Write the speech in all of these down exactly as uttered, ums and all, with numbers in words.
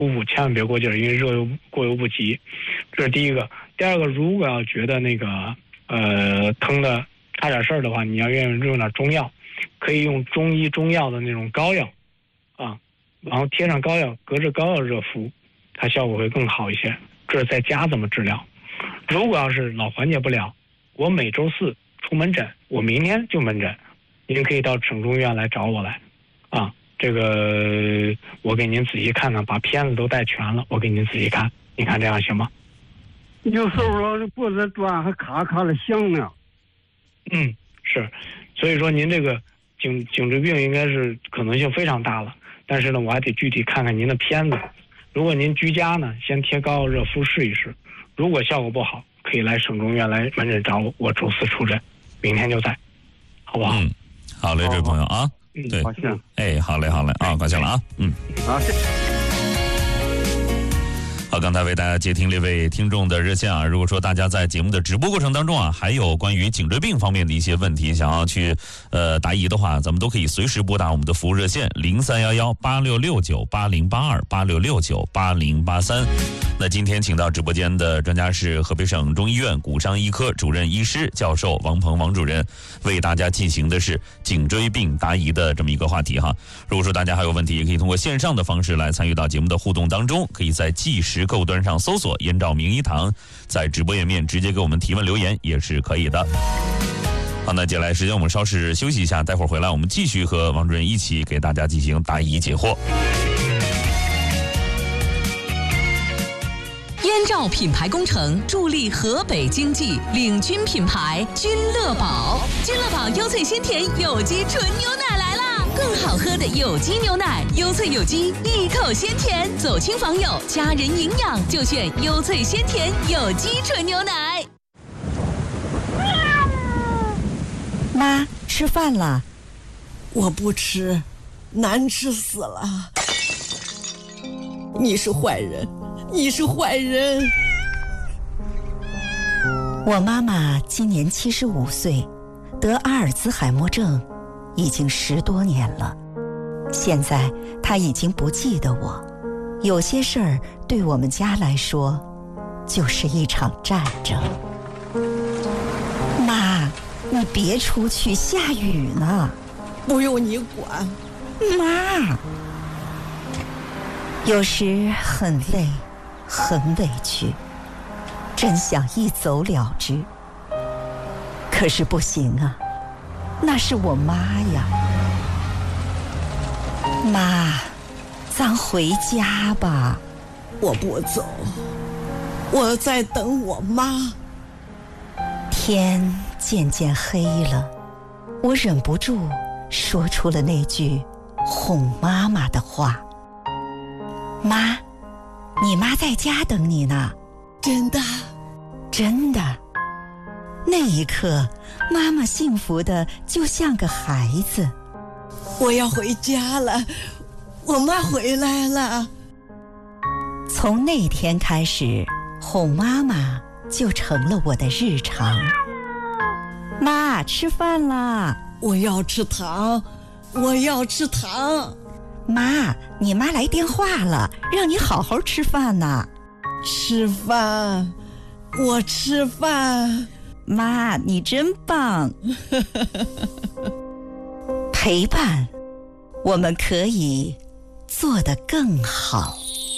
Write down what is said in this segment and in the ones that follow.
呼呼，千万别过劲儿，因为热又过犹不及。这是第一个。第二个，如果要觉得那个呃疼的差点事儿的话，你要愿意用点中药，可以用中医中药的那种膏药啊，然后贴上膏药，隔着膏药热敷，它效果会更好一些。这是在家怎么治疗。如果要是老缓解不了，我每周四出门诊，我明天就门诊，您可以到省中医院来找我来啊。这个我给您仔细看看，把片子都带全了，我给您仔细看，你看这样行吗？ 有时候老是脖子转还咔咔的响呢。 嗯，是，所以说您这个颈颈椎病应该是可能性非常大了，但是呢，我还得具体看看您的片子。如果您居家呢，先贴膏药热敷试一试，如果效果不好，可以来省中医院来门诊找我，我周四出诊，明天就在，好不好？ 嗯，好嘞，这位朋友啊， 嗯， 对， 好，行， 哎，好嘞，好嘞啊，高兴了啊，嗯， 啊。 好，刚才为大家接听这位听众的热线啊，如果说大家在节目的直播过程当中啊，还有关于颈椎病方面的一些问题想要去呃答疑的话，咱们都可以随时拨打我们的服务热线零三幺幺八六六九八零八二八六六九八零八三。那今天请到直播间的专家是河北省中医院骨伤医科主任医师教授王鹏王主任，为大家进行的是颈椎病答疑的这么一个话题哈。如果说大家还有问题，也可以通过线上的方式来参与到节目的互动当中，可以在计时客户端上搜索燕赵名医堂，在直播页面直接给我们提问留言也是可以的。好，那接下来时间我们稍事休息一下，待会儿回来我们继续和王主任一起给大家进行答疑解惑。 燕赵品牌工程助力河北经济，领军品牌君乐宝。君乐宝优萃鲜甜有机纯牛奶来啦！更好喝的有机牛奶，优萃有机，一口鲜甜，走亲访友，家人营养就选优萃鲜甜有机纯牛奶。 妈，吃饭了。 我不吃，难吃死了。你是坏人，你是坏人。 我妈妈今年七十五岁，得阿尔兹海默症已经十多年了。现在她已经不记得我，有些事儿对我们家来说就是一场战争。妈，你别出去，下雨呢。 不用你管。 妈，有时很累，很委屈，真想一走了之。可是不行啊，那是我妈呀。妈，咱回家吧。 我不走，我在等我妈。 天渐渐黑了，我忍不住说出了那句哄妈妈的话。妈，你妈在家等你呢。 真的？ 真的。那一刻，妈妈幸福的就像个孩子。 我要回家了，我妈回来了。 从那天开始，哄妈妈就成了我的日常。妈，吃饭啦！ 我要吃糖，我要吃糖。 妈，你妈来电话了，让你好好吃饭呢。 吃饭，我吃饭。 妈，你真棒。陪伴，我们可以做得更好。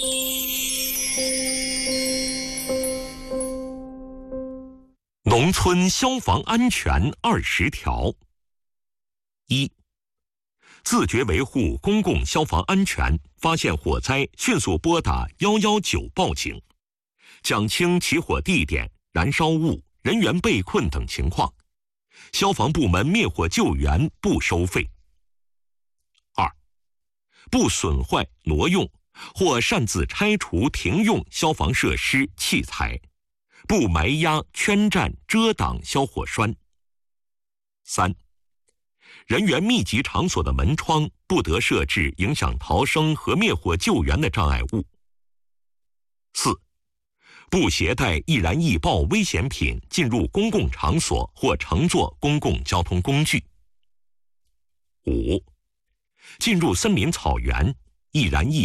农村消防安全二十条：一、自觉维护公共消防安全，发现火灾迅速拨打一一九报警，讲清起火地点、燃烧物、人员被困等情况，消防部门灭火救援不收费。二、不损坏、挪用或擅自拆除停用消防设施器材，不埋压、圈占、遮挡消火栓。三、人员密集场所的门窗不得设置影响逃生和灭火救援的障碍物。四、不携带易燃易爆危险品进入公共场所或乘坐公共交通工具。五、进入森林草原，易燃易爆、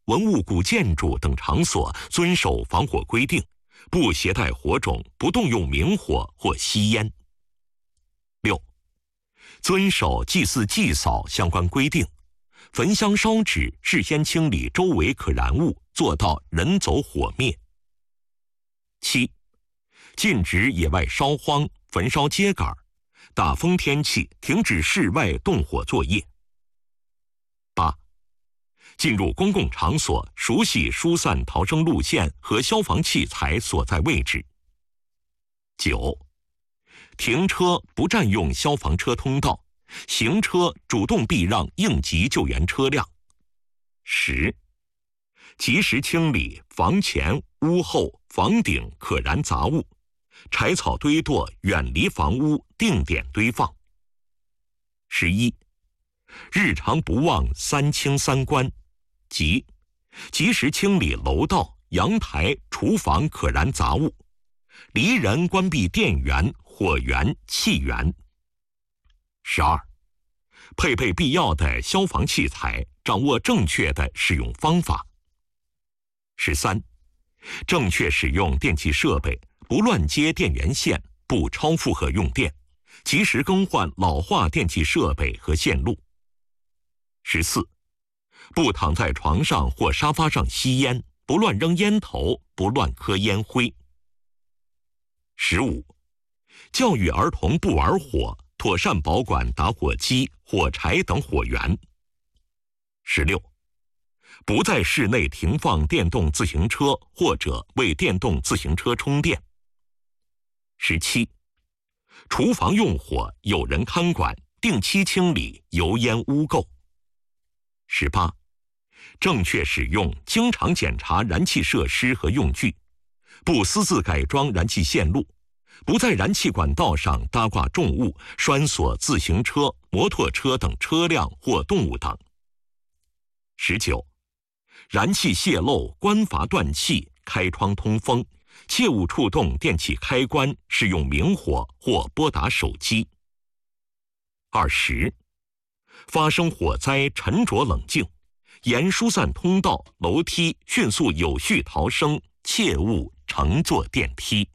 文物古建筑等场所遵守防火规定，不携带火种，不动用明火或吸烟。六、遵守祭祀祭扫相关规定，焚香烧纸，事先清理周围可燃物，做到人走火灭。七、禁止野外烧荒、焚烧秸秆，大风天气停止室外动火作业。八、进入公共场所，熟悉疏散逃生路线和消防器材所在位置。九、停车不占用消防车通道，行车主动避让应急救援车辆。十、及时清理房前、屋后、房顶可燃杂物，柴草堆垛远离房屋，定点堆放。十一、日常不忘三清三关，即及时清理楼道、阳台、厨房可燃杂物，离人关闭电源、火源、气源。十二、配备必要的消防器材，掌握正确的使用方法。十三、正确使用电气设备，不乱接电源线，不超负荷用电，及时更换老化电气设备和线路。十四、不躺在床上或沙发上吸烟，不乱扔烟头，不乱磕烟灰。十五、教育儿童不玩火，妥善保管打火机、火柴等火源。十六、不在室内停放电动自行车或者为电动自行车充电。十七、厨房用火有人看管，定期清理油烟污垢。十八、正确使用，经常检查燃气设施和用具，不私自改装燃气线路，不在燃气管道上搭挂重物，拴锁自行车、摩托车等车辆或动物等。十九、燃气泄漏，关阀断气，开窗通风，切勿触动电气开关，使用明火或拨打手机。二十、发生火灾沉着冷静，沿疏散通道、楼梯迅速有序逃生，切勿乘坐电梯。